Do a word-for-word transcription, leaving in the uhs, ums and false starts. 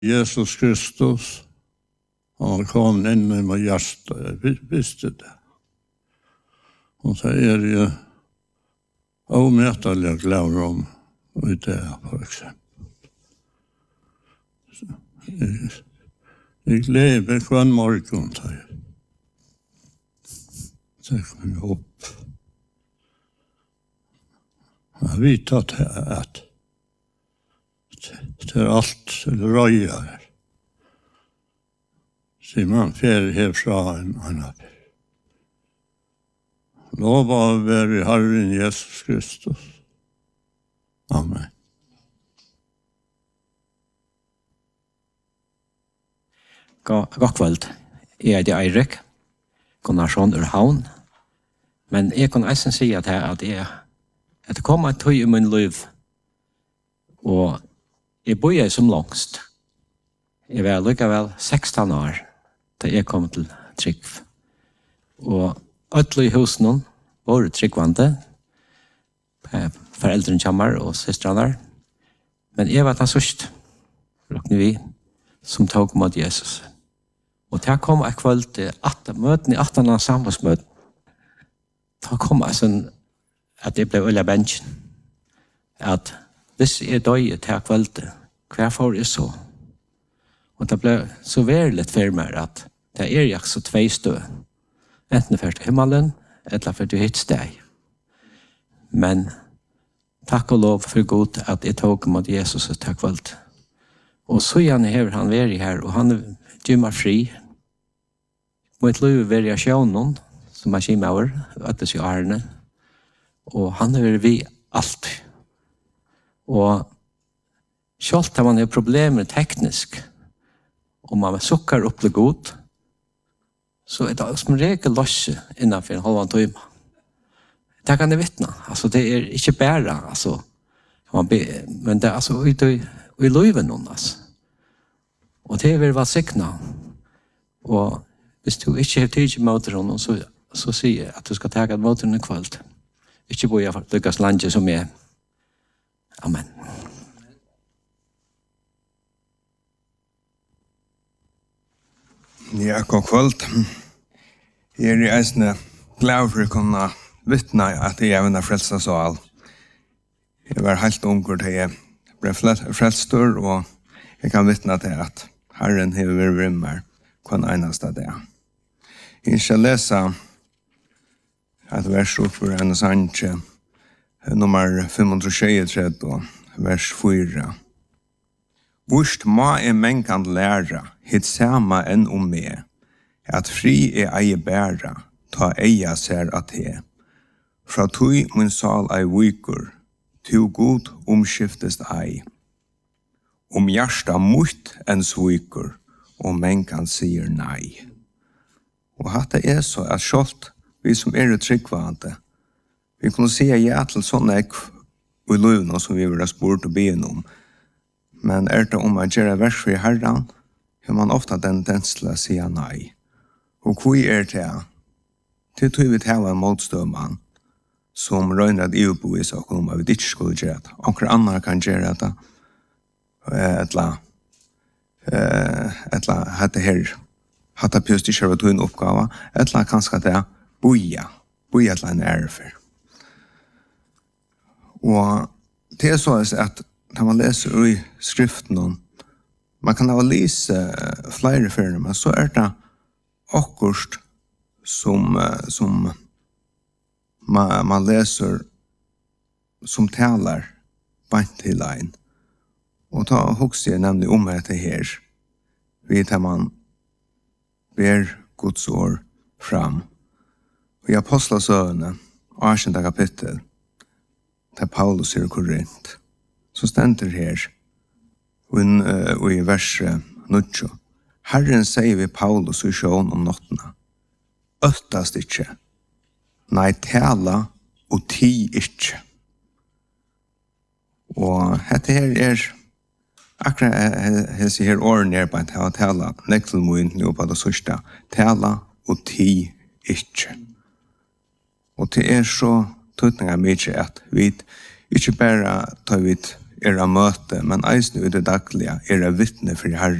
Jesus Kristus, han kom inn i mitt hjerte, jeg visste det. Og så er det avmøtelig glad om i det, for eksempel. Jeg, jeg lever hver morgen, så jeg tar meg opp. Jeg vet at at det er alt røya her. Så man fer herfra en annen. Lov å være Herren Jesus Kristus. Amen. God kveld. Jeg er det Eirik, Gunnarsson ur Havn. Men jeg kan eisen si at jeg, at jeg, at det kom en tøy i min liv, og jeg bor jeg som langst. Jeg var likevel sekstan år da jeg kom til Trygg. Og alle i husen var tryggvande, foreldrene kommer og søstrene. Men jeg var den sørste, råkner vi, som tog mot Jesus. Og til jeg kom jeg kveld til møten i attende samfunnsmøten, da kom jeg sånn at jeg ble øye bensjen. At hvis jeg døde til jeg kveld til, hva får jeg så? Og det ble så veldig for meg at det er jeg så tvei stø. Enten for til himmelen, eller for til hitt steg. Men takk og lov for godt at jeg tok mot Jesus til kveld. Og så gjerne har han vært her, og han gjør meg fri. Mot liv variasjonen, som er kjemme over, at det er ærene. Og han er vi alt. Og selv om man har problemer teknisk, og man sukker opp det godt, så er det som regel løse innenfor en halvandet time. Det kan jeg vittne. Altså, det er ikke bare, altså, man be, men det er altså i, i løyven noen, altså. Og det vil være sikna. Og hvis du ikke har tid til motoren, så, så sier jeg at du skal ta motoren i kveld. Ikke bo jeg for lykkes landet som jeg. Amen. Ja, god kveld. Jeg er i eisene glad for å kunne vittne at jeg er under frelsa så all. Jeg var helt unger til jeg ble frelstor, og jeg kan vittne til at Herren har vært rymmer hver eneste dag. Jeg skal lese et vers opp for en sannsje, nummer fem hundre tjuetre, vers fire. Vurst ma er mennkant læra, hitt sama enn om meg, at fri er eie bæra, ta eia ser at he. Fra tui min sal ei vikur, tu god omskiftest ei. Om hjärsta mot en svikur, og mennkant sier nei. Og hatt det er så at skjolt vi som er tryggvande, vi kunne si ja til sånne ekv i løvene som vi vil ha spurt og be om. Men er det om å gjøre vers for herren, har man ofta den tendens til å si nei. Og hva er det? Det tror vi til en motstøvmann som røyner at eu bo i seg om at vi ikke skulle gjøre det. Anker andre kan gjøre det. Etla, etla, hette her, hette pjøst ikke var tog en oppgave. Etla kanskje det boja, boja til en ærefer. Og det er så at når man leser i skriften, man kan ha lese flere før, men så er det akkurat som, som man, man leser som taler bant til en. Og da husker jeg nemlig om etter her, vet at man ber Guds ord fram. Og i Apostlasøvene, åttende kapittel, der Paulus er korrent, så stender her, og i verset nutjo, Herren sier vi Paulus i sjån om nottene, øttast ikke, nei tala og ti ikke. Og dette her er, akkurat jeg sier her åren er på en tala, tala, nektelmoen nå på det sørste, tala og ti ikke. Og det er så tøtninger mye at vi ikke bare tar vi er av møte, men eisen i det dagliga er av vittne for Herren.